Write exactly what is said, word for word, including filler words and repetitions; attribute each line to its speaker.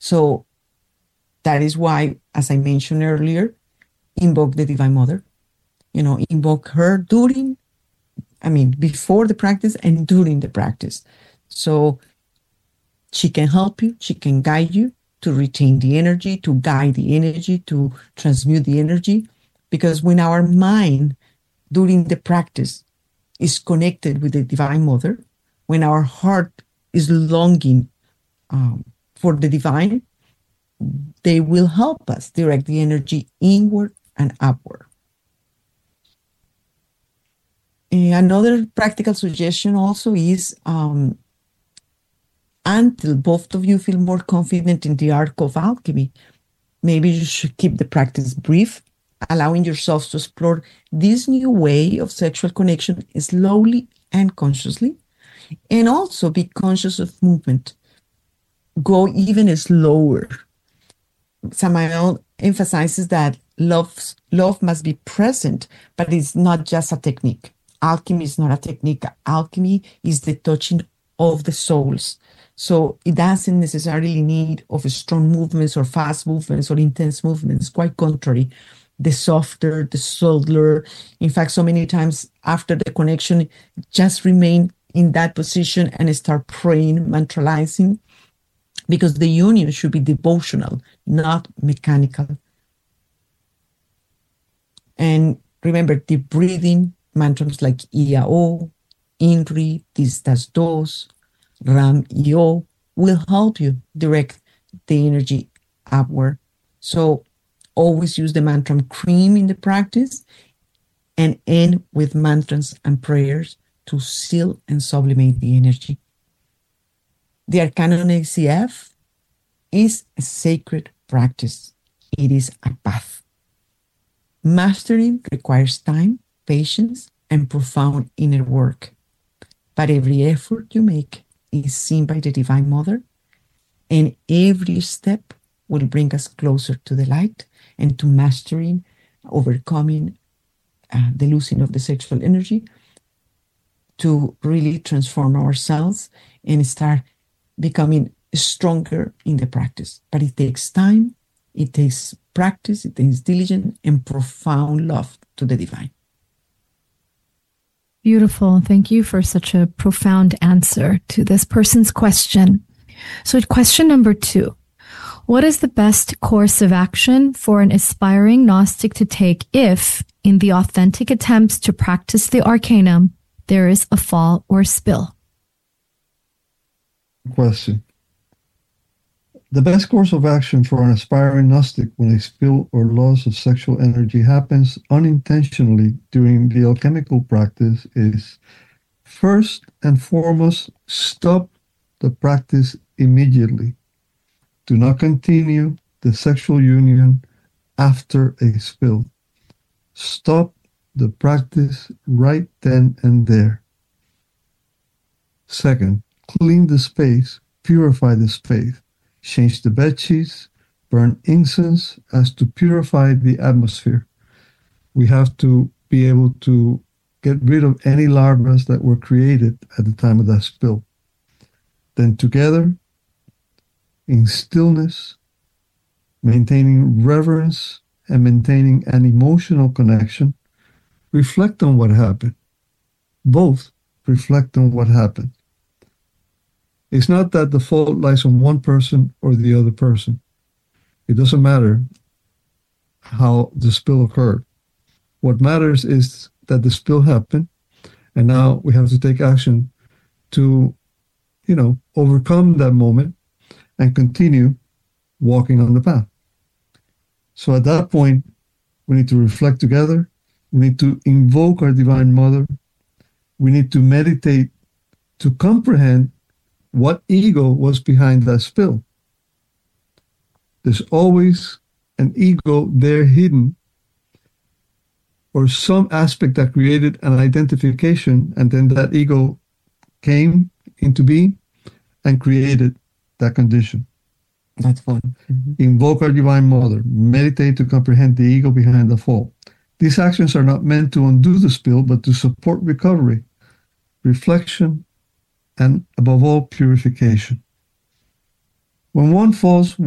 Speaker 1: So that is why, as I mentioned earlier, invoke the Divine Mother. You know, invoke her during, I mean, before the practice and during the practice. So she can help you, she can guide you to retain the energy, to guide the energy, to transmute the energy. Because when our mind during the practice is connected with the Divine Mother, when our heart is longing um, for the divine, they will help us direct the energy inward and upward. And another practical suggestion also is um, until both of you feel more confident in the art of alchemy, maybe you should keep the practice brief, allowing yourselves to explore this new way of sexual connection slowly and consciously, and also be conscious of movement. Go even slower. Samael emphasizes that love, love must be present, but it's not just a technique. Alchemy is not a technique. Alchemy is the touching of the souls. So it doesn't necessarily need of strong movements or fast movements or intense movements. Quite contrary, the softer, the subtler. In fact, so many times after the connection, just remain in that position and start praying, mantralizing, because the union should be devotional, not mechanical. And remember, the breathing mantras like Iao, Inri, Tistas Dos, Ram Io will help you direct the energy upward. So always use the mantra cream in the practice and end with mantras and prayers to seal and sublimate the energy. The Arcanon A C F is a sacred practice. It is a path. Mastering requires time, patience, and profound inner work. But every effort you make is seen by the Divine Mother, and every step will bring us closer to the light and to mastering, overcoming uh, the losing of the sexual energy, to really transform ourselves and start becoming stronger in the practice. But it takes time, it takes practice, it takes diligence and profound love to the divine.
Speaker 2: Beautiful. Thank you for such a profound answer to this person's question. So question number two, what is the best course of action for an aspiring Gnostic to take if, in the authentic attempts to practice the Arcanum, there is a fall or spill?
Speaker 3: Question. The best course of action for an aspiring Gnostic when a spill or loss of sexual energy happens unintentionally during the alchemical practice is, first and foremost, stop the practice immediately. Do not continue the sexual union after a spill. Stop the practice right then and there. Second, clean the space, purify the space. Change the bed sheets, burn incense as to purify the atmosphere. We have to be able to get rid of any larvae that were created at the time of that spill. Then together, in stillness, maintaining reverence and maintaining an emotional connection, reflect on what happened. Both reflect on what happened. It's not that the fault lies on one person or the other person. It doesn't matter how the spill occurred. What matters is that the spill happened, and now we have to take action to, you know, overcome that moment and continue walking on the path. So at that point, we need to reflect together. We need to invoke our Divine Mother. We need to meditate to comprehend what ego was behind that spill. There's always an ego there hidden, or some aspect that created an identification, and then that ego came into being and created that condition.
Speaker 1: That's fun.
Speaker 3: Mm-hmm. Invoke our Divine Mother. Meditate to comprehend the ego behind the fall. These actions are not meant to undo the spill, but to support recovery, reflection, and above all, purification. When one falls,